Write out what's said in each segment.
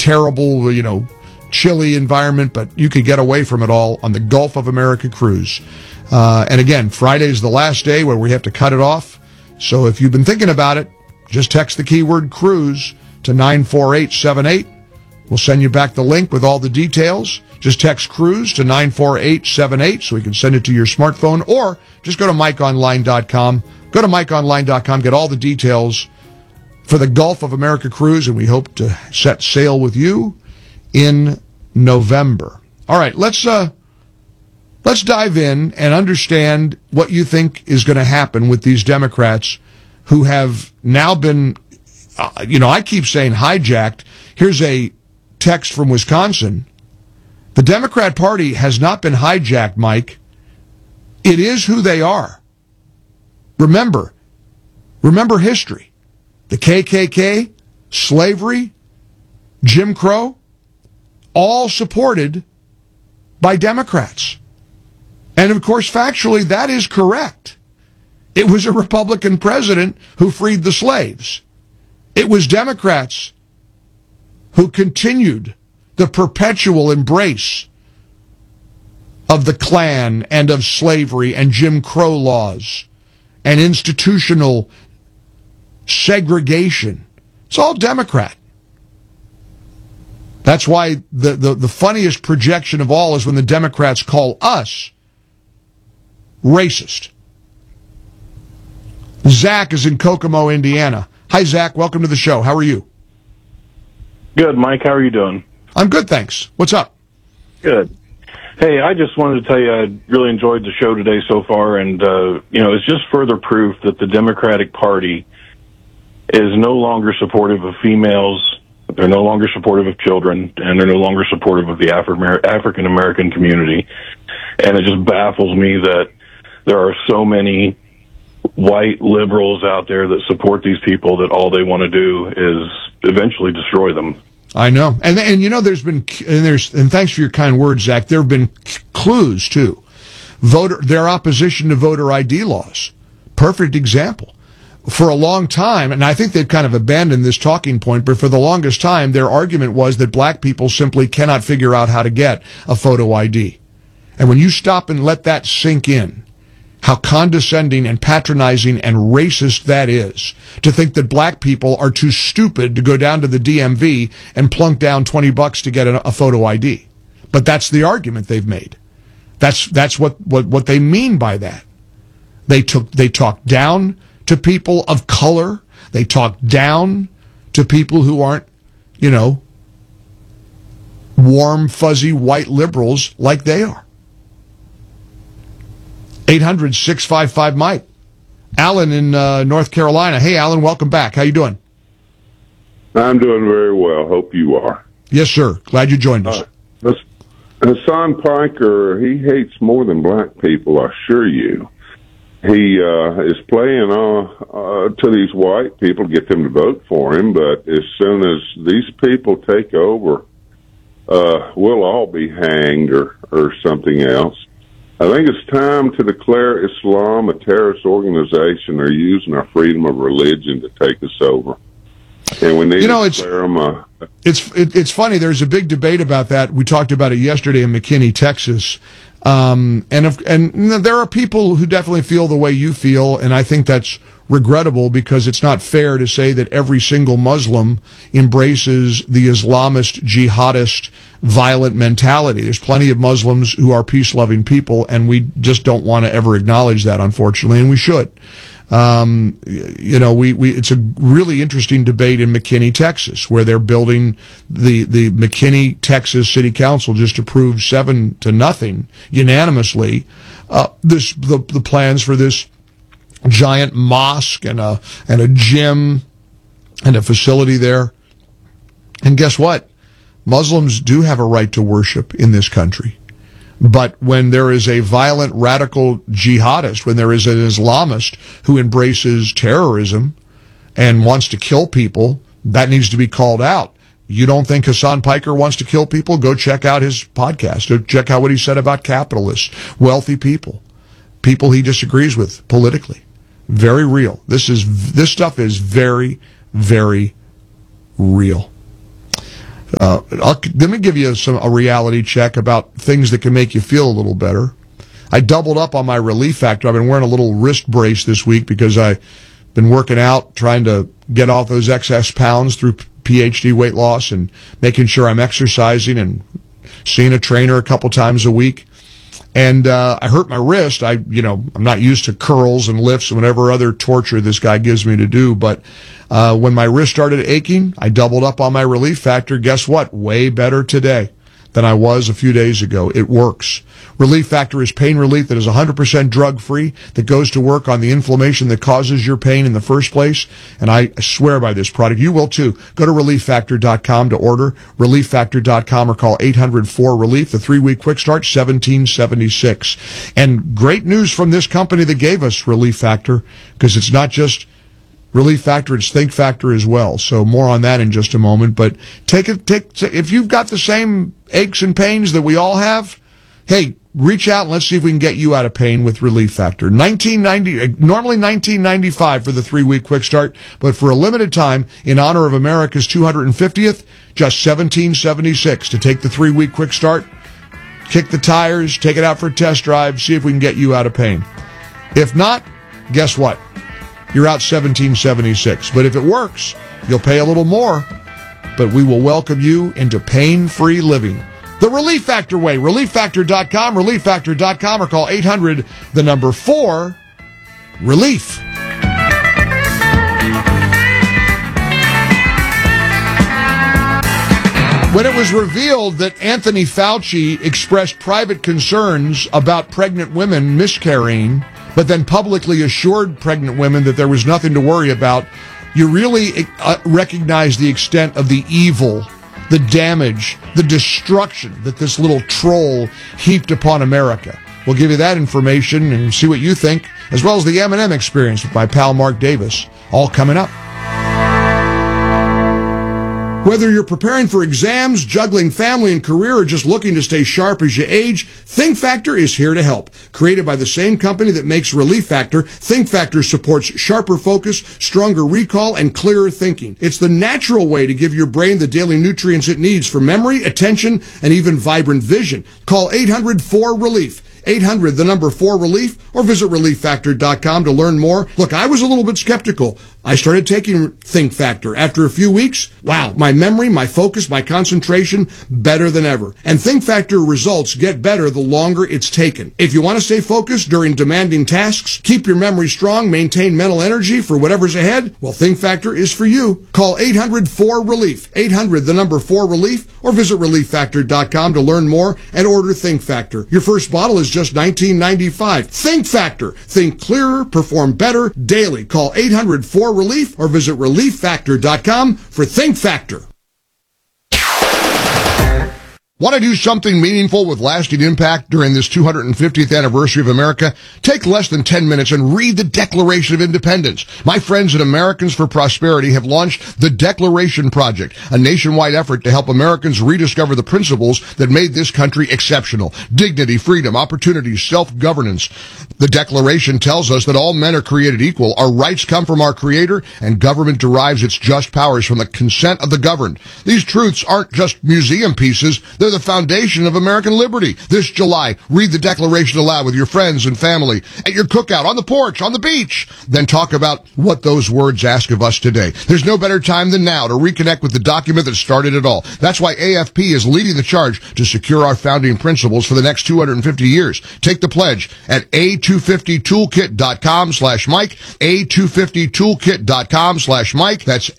terrible, chilly environment, but you could get away from it all on the Gulf of America cruise. And again, Friday's the last day where we have to cut it off. So if you've been thinking about it, just text the keyword cruise to 94878. We'll send you back the link with all the details. Just text cruise to 94878 so we can send it to your smartphone, or just go to MikeOnline.com. Go to MikeOnline.com, get all the details for the Gulf of America cruise, and we hope to set sail with you in November. All right, let's dive in and understand what you think is going to happen with these Democrats who have now been, I keep saying hijacked. Here's a text from Wisconsin. The Democrat Party has not been hijacked, Mike. It is who they are. Remember history. The KKK, slavery, Jim Crow, all supported by Democrats. And of course, factually, that is correct. It was a Republican president who freed the slaves. It was Democrats who continued the perpetual embrace of the Klan and of slavery and Jim Crow laws and institutional segregation. It's all Democrat. That's why the funniest projection of all is when the Democrats call us racist. Zach is in Kokomo, Indiana. Hi, Zach. Welcome to the show. How are you? Good, Mike. How are you doing? I'm good, thanks. What's up? Good. Hey, I just wanted to tell you I really enjoyed the show today so far, and, it's just further proof that the Democratic Party is no longer supportive of females, they're no longer supportive of children, and they're no longer supportive of the African-American community. And it just baffles me that there are so many white liberals out there that support these people that all they want to do is eventually destroy them. I know. And there's been, and thanks for your kind words, Zach, there have been clues too. Their opposition to voter ID laws. Perfect example. For a long time, and I think they've kind of abandoned this talking point, but for the longest time, their argument was that black people simply cannot figure out how to get a photo ID. And when you stop and let that sink in, how condescending and patronizing and racist that is, to think that black people are too stupid to go down to the DMV and plunk down $20 to get a photo ID. But that's the argument they've made. That's what they mean by that. They talk down to people of color. They talk down to people who aren't, warm, fuzzy, white liberals like they are. 800-655-MIKE. Alan in North Carolina. Hey, Alan, welcome back. How you doing? I'm doing very well. Hope you are. Yes, sir. Glad you joined us. Hassan Piker, he hates more than black people, I assure you. He is playing to these white people, get them to vote for him, but as soon as these people take over, we'll all be hanged or something else. I think it's time to declare Islam a terrorist organization. They're using our freedom of religion to take us over. And we need to declare them It's funny. There's a big debate about that. We talked about it yesterday in McKinney, Texas. And there are people who definitely feel the way you feel, and I think that's regrettable because it's not fair to say that every single Muslim embraces the Islamist, jihadist, violent mentality. There's plenty of Muslims who are peace-loving people, and we just don't want to ever acknowledge that, unfortunately, and we should. It's a really interesting debate in McKinney, Texas, where they're building the McKinney, Texas City Council just approved 7-0 unanimously the plans for this giant mosque and a gym and a facility there. And guess what? Muslims do have a right to worship in this country. But when there is a violent, radical jihadist, when there is an Islamist who embraces terrorism and wants to kill people, that needs to be called out. You don't think Hassan Piker wants to kill people? Go check out his podcast. Or check out what he said about capitalists, wealthy people he disagrees with politically. Very real. This stuff is very, very real. Let me give you a reality check about things that can make you feel a little better. I doubled up on my Relief Factor. I've been wearing a little wrist brace this week because I've been working out, trying to get off those excess pounds through PhD weight loss and making sure I'm exercising and seeing a trainer a couple times a week. And I hurt my wrist. I'm not used to curls and lifts and whatever other torture this guy gives me to do. But when my wrist started aching, I doubled up on my Relief Factor. Guess what? Way better today than I was a few days ago. It works. Relief Factor is pain relief that is 100% drug-free, that goes to work on the inflammation that causes your pain in the first place. And I swear by this product. You will too. Go to ReliefFactor.com to order. ReliefFactor.com or call 800-4RELIEF. The 3-week quick start, $17.76. And great news from this company that gave us Relief Factor, because it's not just Relief Factor, it's Think Factor as well. So more on that in just a moment. But if you've got the same aches and pains that we all have, hey, reach out and let's see if we can get you out of pain with Relief Factor. Normally $19.95 for the 3-week quick start, but for a limited time, in honor of America's 250th, just $17.76 to take the 3-week quick start, kick the tires, take it out for a test drive, see if we can get you out of pain. If not, guess what? You're out $17.76. But if it works, you'll pay a little more, but we will welcome you into pain-free living. The Relief Factor way. ReliefFactor.com, ReliefFactor.com, or call 800-4-RELIEF. When it was revealed that Anthony Fauci expressed private concerns about pregnant women miscarrying, but then publicly assured pregnant women that there was nothing to worry about, you really recognize the extent of the evil, the damage, the destruction that this little troll heaped upon America. We'll give you that information and see what you think, as well as the M&M experience with my pal Mark Davis, all coming up. Whether you're preparing for exams, juggling family and career, or just looking to stay sharp as you age, Think Factor is here to help. Created by the same company that makes Relief Factor, Think Factor supports sharper focus, stronger recall, and clearer thinking. It's the natural way to give your brain the daily nutrients it needs for memory, attention, and even vibrant vision. Call 800-4-RELIEF. 800-4-RELIEF, or visit ReliefFactor.com to learn more. Look, I was a little bit skeptical. I started taking Think Factor. After a few weeks, wow, my memory, my focus, my concentration, better than ever. And Think Factor results get better the longer it's taken. If you want to stay focused during demanding tasks, keep your memory strong, maintain mental energy for whatever's ahead, well, Think Factor is for you. Call 800-4-RELIEF, 800-4-RELIEF, or visit ReliefFactor.com to learn more and order Think Factor. Your first bottle is just $19.95. Think Factor. Think clearer, perform better daily. Call 800-4-RELIEF or visit ReliefFactor.com for Think Factor. Want to do something meaningful with lasting impact during this 250th anniversary of America? Take less than 10 minutes and read the Declaration of Independence. My friends at Americans for Prosperity have launched the Declaration Project, a nationwide effort to help Americans rediscover the principles that made this country exceptional. Dignity, freedom, opportunity, self-governance. The Declaration tells us that all men are created equal, our rights come from our Creator, and government derives its just powers from the consent of the governed. These truths aren't just museum pieces, they're the foundation of American liberty. This July, read the Declaration aloud with your friends and family, at your cookout, on the porch, on the beach. Then talk about what those words ask of us today. There's no better time than now to reconnect with the document that started it all. That's why AFP is leading the charge to secure our founding principles for the next 250 years. Take the pledge at A250toolkit.com/Mike, A250toolkit.com/Mike. That's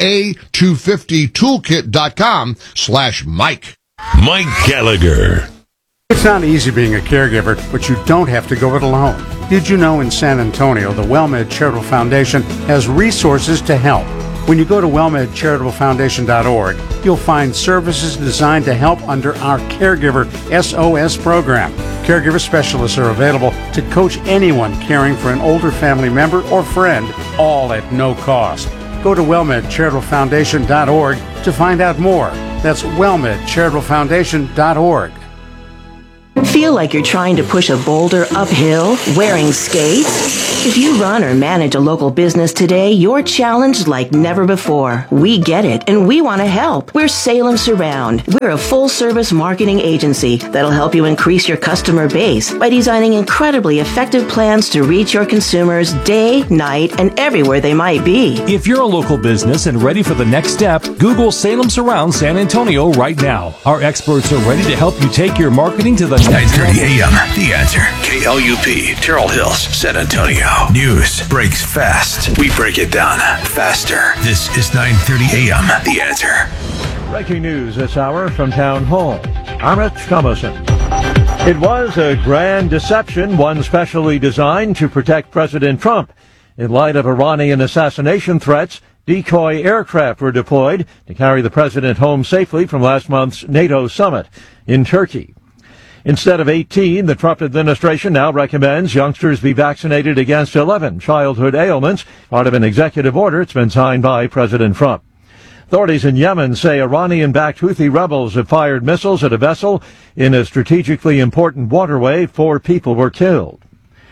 A250toolkit.com/Mike. Mike Gallagher. It's not easy being a caregiver, but you don't have to go it alone. Did you know in San Antonio, the WellMed Charitable Foundation has resources to help? When you go to wellmedcharitablefoundation.org, you'll find services designed to help under our Caregiver SOS program. Caregiver specialists are available to coach anyone caring for an older family member or friend, all at no cost. Go to wellmedcharitablefoundation.org to find out more. That's wellmedcharitablefoundation.org. Feel like you're trying to push a boulder uphill wearing skates? If you run or manage a local business today, you're challenged like never before. We get it, and we want to help. We're Salem Surround. We're a full-service marketing agency that'll help you increase your customer base by designing incredibly effective plans to reach your consumers day, night, and everywhere they might be. If you're a local business and ready for the next step, Google Salem Surround San Antonio right now. Our experts are ready to help you take your marketing to the next 9:30 a.m. The Answer. KLUP, Terrell Hills, San Antonio. News breaks fast. We break it down faster. This is 9:30 a.m. The Answer. Breaking news this hour from Town Hall. I'm Rich Thomason. It was a grand deception, one specially designed to protect President Trump. In light of Iranian assassination threats, decoy aircraft were deployed to carry the president home safely from last month's NATO summit in Turkey. Instead of 18, the Trump administration now recommends youngsters be vaccinated against 11 childhood ailments, part of an executive order that's been signed by President Trump. Authorities in Yemen say Iranian-backed Houthi rebels have fired missiles at a vessel in a strategically important waterway. 4 people were killed.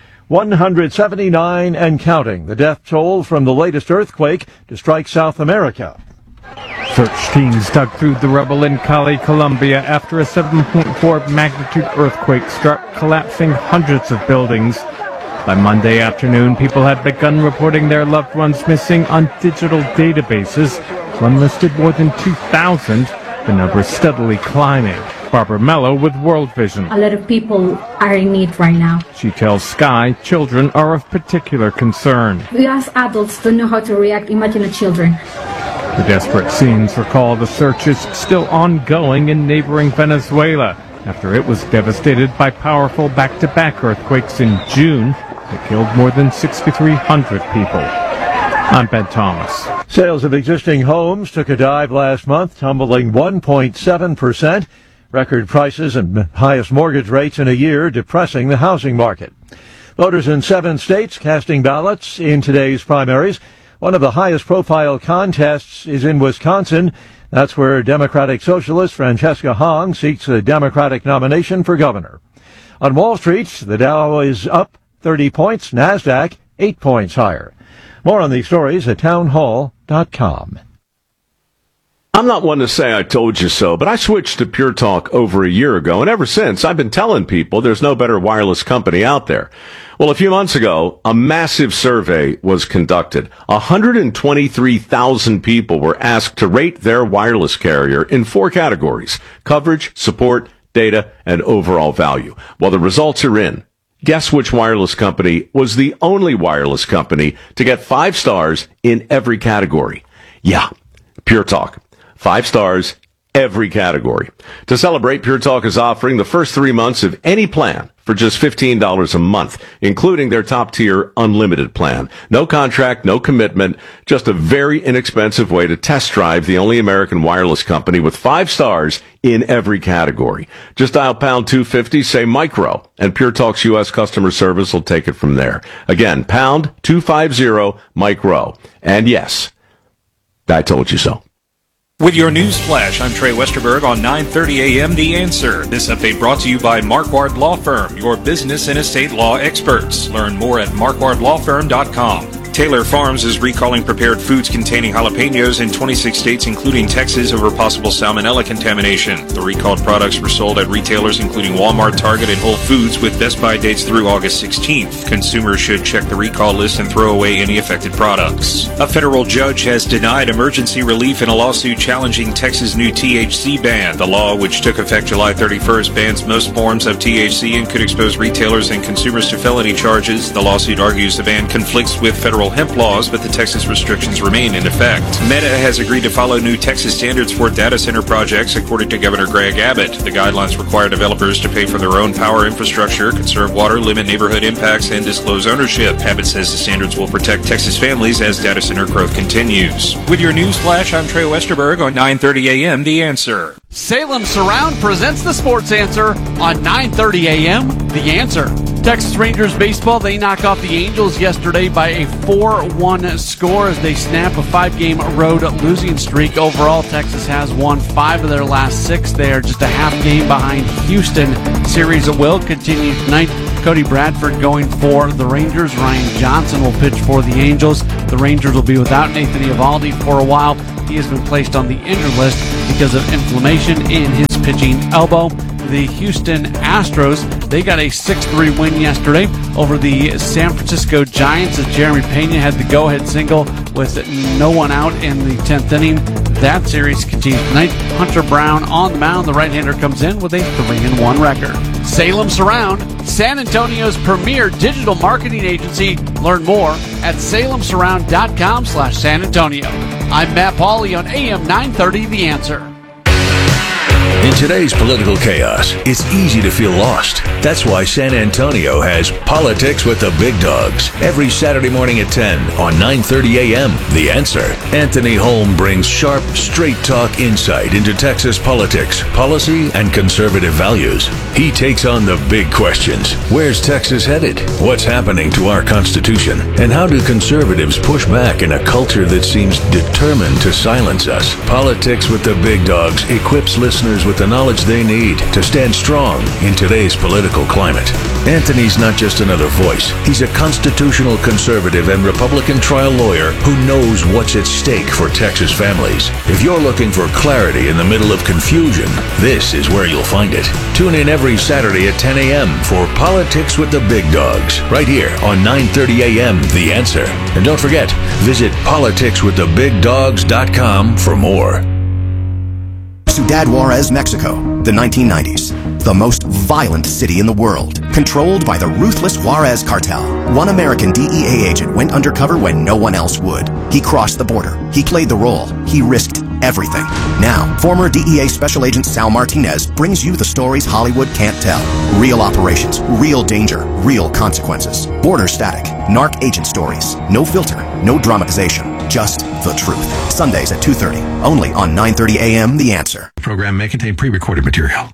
179 and counting, the death toll from the latest earthquake to strike South America. Search teams dug through the rubble in Cali, Colombia after a 7.4 magnitude earthquake struck, collapsing hundreds of buildings. By Monday afternoon, people had begun reporting their loved ones missing on digital databases. One listed more than 2,000, the number steadily climbing. Barbara Mello with World Vision. A lot of people are in need right now. She tells Sky children are of particular concern. We as adults don't know how to react. Imagine the children. The desperate scenes recall the search is still ongoing in neighboring Venezuela after it was devastated by powerful back-to-back earthquakes in June that killed more than 6,300 people. I'm Ben Thomas. Sales of existing homes took a dive last month, tumbling 1.7%. Record prices and highest mortgage rates in a year depressing the housing market. Voters in 7 states casting ballots in today's primaries. One of the highest profile contests is in Wisconsin. That's where Democratic Socialist Francesca Hong seeks the Democratic nomination for governor. On Wall Street, the Dow is up 30 points, NASDAQ 8 points higher. More on these stories at townhall.com. I'm not one to say I told you so, but I switched to Pure Talk over a year ago, and ever since, I've been telling people there's no better wireless company out there. Well, a few months ago, a massive survey was conducted. 123,000 people were asked to rate their wireless carrier in 4 categories: coverage, support, data, and overall value. Well, the results are in. Guess which wireless company was the only wireless company to get 5 stars in every category? Yeah, Pure Talk. 5 stars, every category. To celebrate, Pure Talk is offering the first 3 months of any plan for just $15 a month, including their top-tier unlimited plan. No contract, no commitment, just a very inexpensive way to test drive the only American wireless company with 5 stars in every category. Just dial pound 250, say micro, and Pure Talk's U.S. customer service will take it from there. Again, pound 250 micro. And yes, I told you so. With your news flash, I'm Trey Westerberg on 9:30 a.m. The Answer. This update brought to you by Marquardt Law Firm, your business and estate law experts. Learn more at marquardtlawfirm.com. Taylor Farms is recalling prepared foods containing jalapenos in 26 states, including Texas, over possible salmonella contamination. The recalled products were sold at retailers including Walmart, Target, and Whole Foods with Best Buy dates through August 16th. Consumers should check the recall list and throw away any affected products. A federal judge has denied emergency relief in a lawsuit challenging Texas' new THC ban. The law, which took effect July 31st, bans most forms of THC and could expose retailers and consumers to felony charges. The lawsuit argues the ban conflicts with federal hemp laws, but the Texas restrictions remain in effect. Meta has agreed to follow new Texas standards for data center projects, according to Governor Greg Abbott. The guidelines require developers to pay for their own power infrastructure, conserve water, limit neighborhood impacts, and disclose ownership. Abbott says the standards will protect Texas families as data center growth continues. With your news flash, I'm Trey Westerberg on 9:30 a.m. The Answer. Salem Surround presents the Sports Answer on 9:30 a.m. The Answer. Texas Rangers baseball, they knock off the Angels yesterday by a 4-1 score as they snap a 5-game road losing streak. Overall, Texas has won 5 of their last 6. They are just a half game behind Houston. Series will continue tonight. Cody Bradford going for the Rangers. Ryan Johnson will pitch for the Angels. The Rangers will be without Nathan Eovaldi for a while. He has been placed on the injured list because of inflammation in his pitching elbow. The Houston Astros, they got a 6-3 win yesterday over the San Francisco Giants as Jeremy Pena had the go-ahead single with no one out in the 10th inning. That series continues tonight. Hunter Brown on the mound. The right-hander comes in with a 3-1 record. Salem Surround, San Antonio's premier digital marketing agency. Learn more at salemsurround.com/San Antonio. I'm Matt Pauley on AM 930, The Answer. In today's political chaos, it's easy to feel lost. That's why San Antonio has Politics with the Big Dogs every Saturday morning at 10 on 9:30 a.m. The Answer. Anthony Holm brings sharp, straight-talk insight into Texas politics, policy, and conservative values. He takes on the big questions. Where's Texas headed? What's happening to our Constitution? And how do conservatives push back in a culture that seems determined to silence us? Politics with the Big Dogs equips listeners with the knowledge they need to stand strong in today's political climate. Anthony's not just another voice. He's a constitutional conservative and Republican trial lawyer who knows what's at stake for Texas families. If you're looking for clarity in the middle of confusion, this is where you'll find it. Tune in every Saturday at 10 a.m. for Politics with the Big Dogs, right here on 9:30 a.m. The Answer. And don't forget, visit politicswiththebigdogs.com for more. Ciudad Juarez, Mexico, the 1990s. The most violent city in the world, controlled by the ruthless Juarez cartel. One American DEA agent went undercover when no one else would. He crossed the border. He played the role. He risked everything. Now, former DEA Special Agent Sal Martinez brings you the stories Hollywood can't tell. Real operations, real danger, real consequences. Border static, narc agent stories. No filter, no dramatization. Just the truth. Sundays at 2:30, only on 9:30 a.m. The Answer. The program may contain pre-recorded material.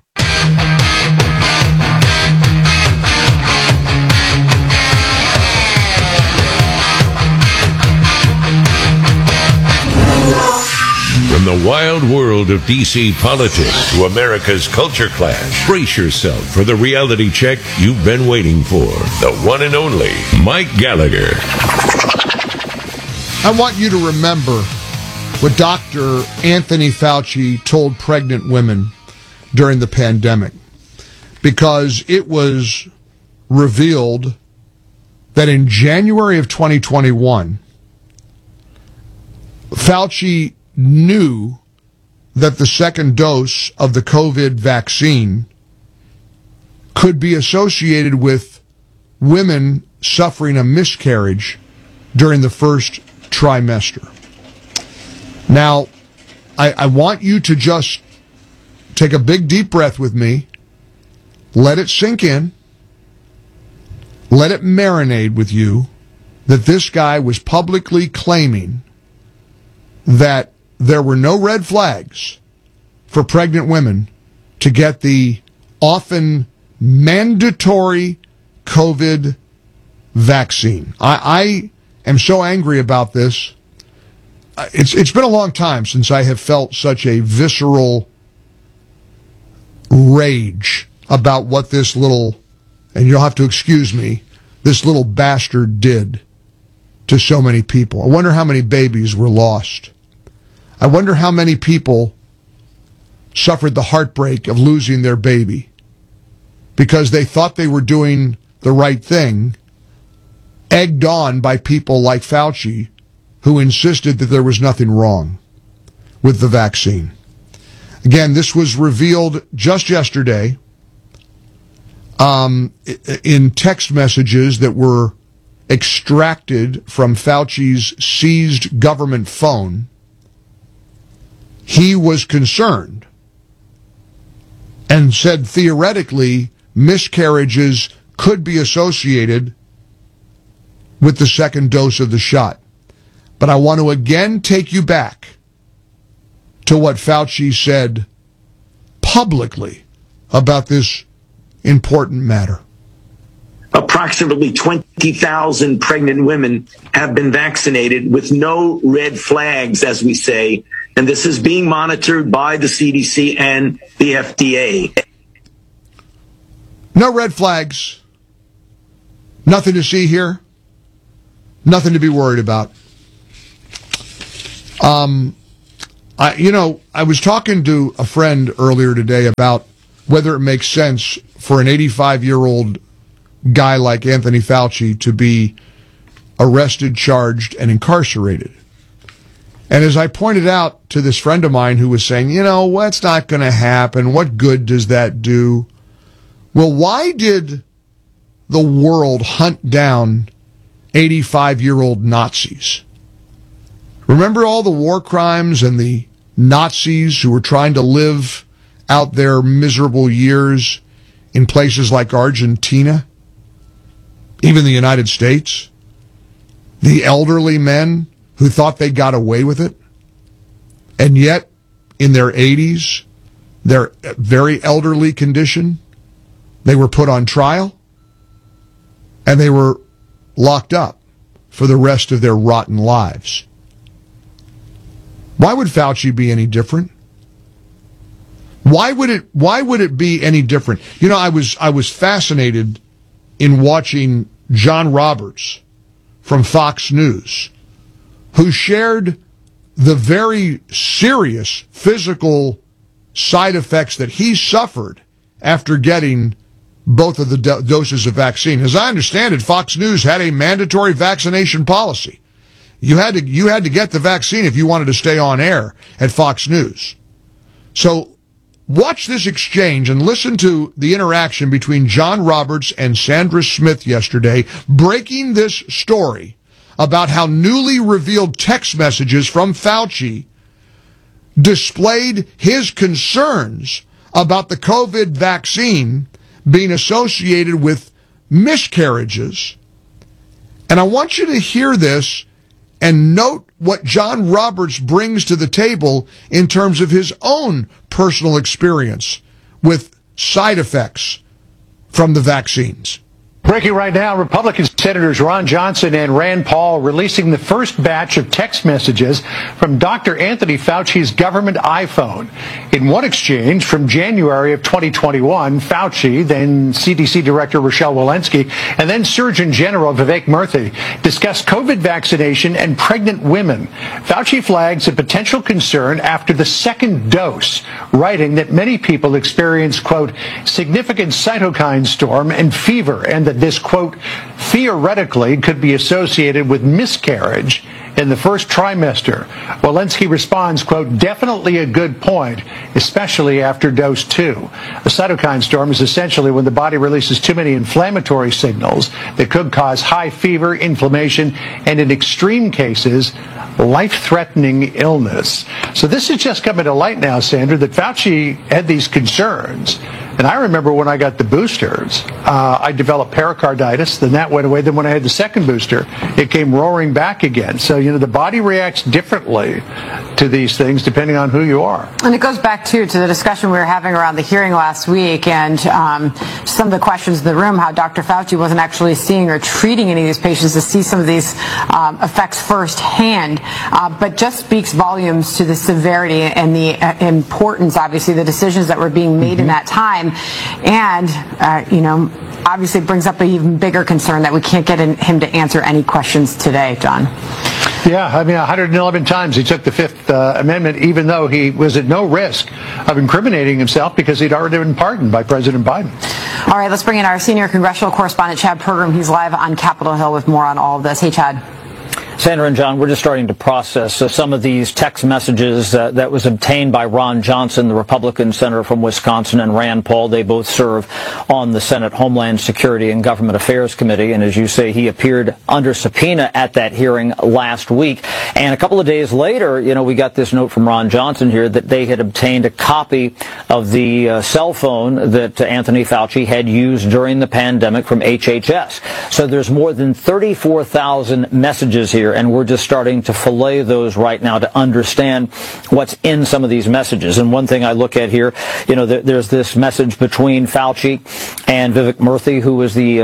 From the wild world of D.C. politics to America's culture clash, brace yourself for the reality check you've been waiting for. The one and only Mike Gallagher. I want you to remember what Dr. Anthony Fauci told pregnant women during the pandemic, because it was revealed that in January of 2021, Fauci knew that the second dose of the COVID vaccine could be associated with women suffering a miscarriage during the first trimester. Now, I want you to just take a big deep breath with me. Let it sink in. Let it marinate with you that this guy was publicly claiming that there were no red flags for pregnant women to get the often mandatory COVID vaccine. I am so angry about this. It's been a long time since I have felt such a visceral rage about what this little, and you'll have to excuse me, this little bastard did to so many people. I wonder how many babies were lost. I wonder how many people suffered the heartbreak of losing their baby because they thought they were doing the right thing, egged on by people like Fauci, who insisted that there was nothing wrong with the vaccine. Again, this was revealed just yesterday in text messages that were extracted from Fauci's seized government phone. He was concerned and said theoretically miscarriages could be associated with the second dose of the shot. But I want to again take you back to what Fauci said publicly about this important matter. A approximately 20,000 pregnant women have been vaccinated with no red flags, as we say, and this is being monitored by the CDC and the FDA. No red flags. Nothing to see here. Nothing to be worried about. I was talking to a friend earlier today about whether it makes sense for an 85-year-old guy like Anthony Fauci to be arrested, charged, and incarcerated. And as I pointed out to this friend of mine who was saying, what's not going to happen? What good does that do? Well, why did the world hunt down 85-year-old Nazis? Remember all the war crimes and the Nazis who were trying to live out their miserable years in places like Argentina, even the United States? The elderly men who thought they got away with it, and yet in their 80s, their very elderly condition, they were put on trial and they were locked up for the rest of their rotten lives. Why would Fauci be any different? Why would it be any different? I was fascinated in watching John Roberts from Fox News, who shared the very serious physical side effects that he suffered after getting both of the doses of vaccine. As I understand it, Fox News had a mandatory vaccination policy. You had to get the vaccine if you wanted to stay on air at Fox News. So watch this exchange and listen to the interaction between John Roberts and Sandra Smith yesterday, breaking this story about how newly revealed text messages from Fauci displayed his concerns about the COVID vaccine being associated with miscarriages. And I want you to hear this and note what John Roberts brings to the table in terms of his own personal experience with side effects from the vaccines. Breaking right now, Republican Senators Ron Johnson and Rand Paul releasing the first batch of text messages from Dr. Anthony Fauci's government iPhone. In one exchange from January of 2021, Fauci, then CDC Director Rochelle Walensky, and then Surgeon General Vivek Murthy discussed COVID vaccination and pregnant women. Fauci flags a potential concern after the second dose, writing that many people experience, quote, significant cytokine storm and fever, and that this, quote, theoretically could be associated with miscarriage in the first trimester. Walensky responds, quote, definitely a good point, especially after dose 2. A cytokine storm is essentially when the body releases too many inflammatory signals that could cause high fever, inflammation, and in extreme cases, life-threatening illness. So this is just coming to light now, Sandra, that Fauci had these concerns. And I remember when I got the boosters, I developed pericarditis, then that went away. Then when I had the second booster, it came roaring back again. So, the body reacts differently to these things depending on who you are. And it goes back, too, to the discussion we were having around the hearing last week and some of the questions in the room, how Dr. Fauci wasn't actually seeing or treating any of these patients to see some of these effects firsthand, but just speaks volumes to the severity and the importance, obviously, the decisions that were being made in that time. And, obviously brings up an even bigger concern that we can't get him to answer any questions today, John. Yeah, 111 times he took the Fifth Amendment, even though he was at no risk of incriminating himself because he'd already been pardoned by President Biden. All right, let's bring in our senior congressional correspondent, Chad Pergram. He's live on Capitol Hill with more on all of this. Hey, Chad. Sandra and John, we're just starting to process some of these text messages that was obtained by Ron Johnson, the Republican senator from Wisconsin, and Rand Paul. They both serve on the Senate Homeland Security and Government Affairs Committee. And as you say, he appeared under subpoena at that hearing last week. And a couple of days later, we got this note from Ron Johnson here that they had obtained a copy of the cell phone that Anthony Fauci had used during the pandemic from HHS. So there's more than 34,000 messages here. and we're just starting to fillet those right now to understand what's in some of these messages. And one thing I look at here, there's this message between Fauci and Vivek Murthy, who was the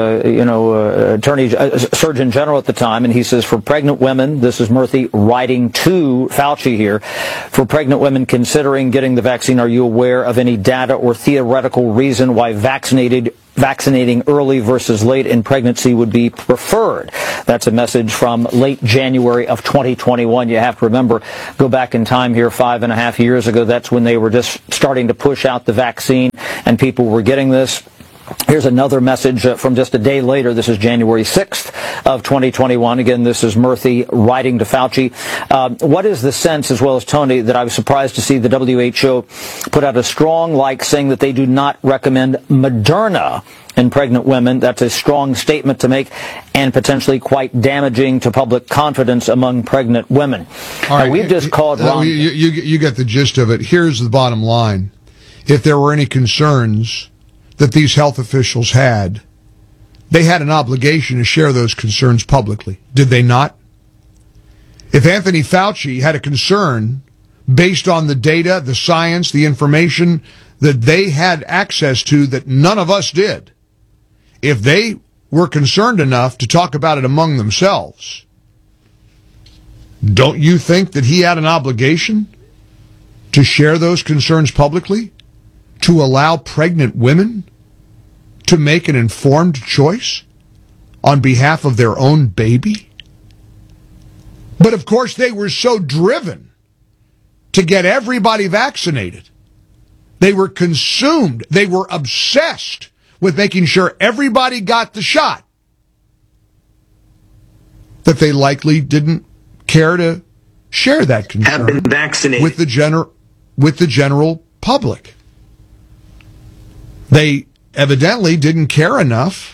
Surgeon General at the time, and he says, for pregnant women, this is Murthy writing to Fauci here, for pregnant women considering getting the vaccine, are you aware of any data or theoretical reason why vaccinating early versus late in pregnancy would be preferred? That's a message from late January of 2021. You have to remember, go back in time here 5.5 years ago. That's when they were just starting to push out the vaccine and people were getting this. Here's another message from just a day later. This is January 6th of 2021. Again, this is Murthy writing to Fauci. What is the sense, as well as Tony, that I was surprised to see the WHO put out a strong saying that they do not recommend Moderna in pregnant women? That's a strong statement to make and potentially quite damaging to public confidence among pregnant women. All right, we've just called Ron. You get the gist of it. Here's the bottom line. If there were any concerns that these health officials had, they had an obligation to share those concerns publicly. Did they not? If Anthony Fauci had a concern based on the data, the science, the information that they had access to that none of us did, if they were concerned enough to talk about it among themselves, don't you think that he had an obligation to share those concerns publicly, to allow pregnant women to make an informed choice on behalf of their own baby? But of course, they were so driven to get everybody vaccinated. They were consumed. They were obsessed with making sure everybody got the shot, that they likely didn't care to share that concern have been vaccinated with the general public. They evidently didn't care enough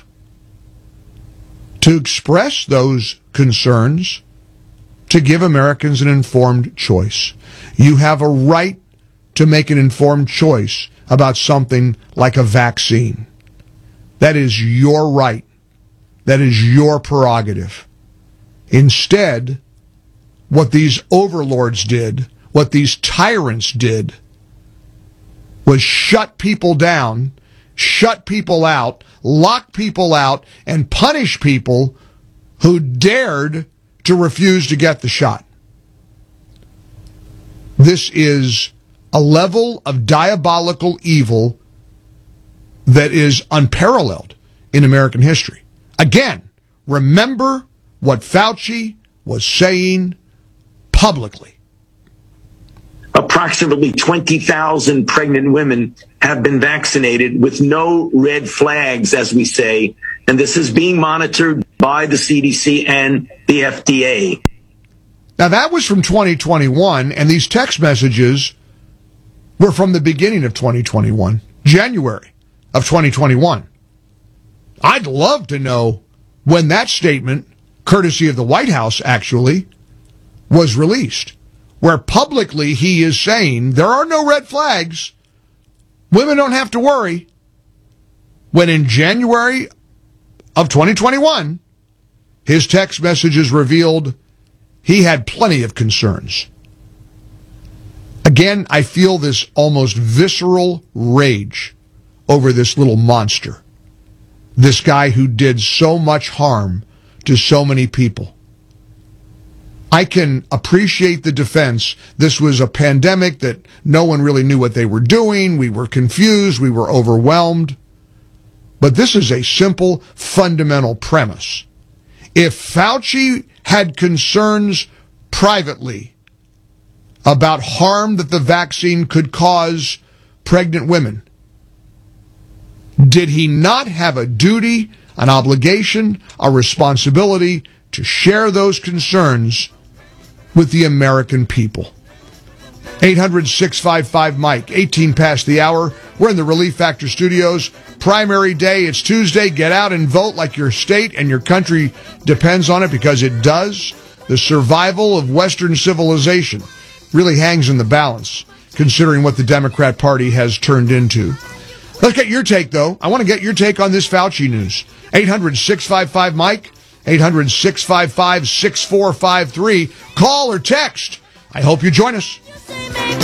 to express those concerns to give Americans an informed choice. You have a right to make an informed choice about something like a vaccine. That is your right. That is your prerogative. Instead, what these overlords did, what these tyrants did, was shut people down, shut people out, lock people out, and punish people who dared to refuse to get the shot. This is a level of diabolical evil that is unparalleled in American history. Again, remember what Fauci was saying publicly. Approximately 20,000 pregnant women have been vaccinated with no red flags, as we say, and this is being monitored by the CDC and the FDA. Now, that was from 2021, and these text messages were from the beginning of 2021, January of 2021. I'd love to know when that statement, courtesy of the White House, actually, was released, where publicly he is saying there are no red flags. Women don't have to worry. When in January of 2021, his text messages revealed he had plenty of concerns. Again, I feel this almost visceral rage over this little monster, this guy who did so much harm to so many people. I can appreciate the defense. This was a pandemic that no one really knew what they were doing. We were confused. We were overwhelmed. But this is a simple, fundamental premise. If Fauci had concerns privately about harm that the vaccine could cause pregnant women, did he not have a duty, an obligation, a responsibility to share those concerns with the American people? 800-655-MIKE, 18 past the hour. We're in the Relief Factor studios. Primary day, it's Tuesday. Get out and vote like your state and your country depends on it, because it does. The survival of Western civilization really hangs in the balance, considering what the Democrat Party has turned into. Let's get your take, though. I want to get your take on this Fauci news. 800-655-MIKE, 800-655-6453. Call or text. I hope you join us.